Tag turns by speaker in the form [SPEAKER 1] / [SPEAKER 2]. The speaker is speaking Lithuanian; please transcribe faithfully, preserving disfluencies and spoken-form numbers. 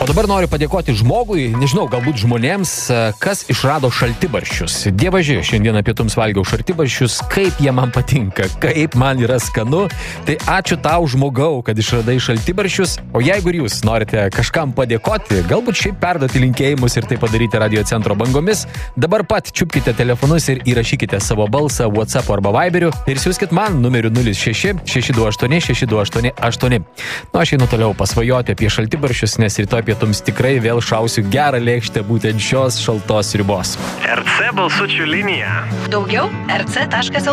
[SPEAKER 1] O dabar noriu padėkoti žmogui, nežinau, galbūt žmonėms, kas išrado šaltibarščius. Dievaži, šiandieną pietums valgiau šaltibarščius, kaip jie man patinka, kaip man yra skanu. Tai ačiū tau, žmogau, kad išradai šaltibarščius. O jeigu ir jūs norite kažkam padėkoti, galbūt šiaip perduoti linkėjimus ir tai padaryti Radio Centro bangomis, dabar pat čiupkite telefonus ir įrašykite savo balsą WhatsApp arba Viberiu ir siųskit man numeriu nulis šeši šeši du aštuoni šeši du aštuoni aštuoni. Nu, aš einu toliau pasvajoti apie šaltibarščius, nes rytoj pietums tikrai vėl šausiu gerą lėkštę būtent šios šaltos sriubos.
[SPEAKER 2] R C balsučių linija.
[SPEAKER 3] Daugiau R C taškas L T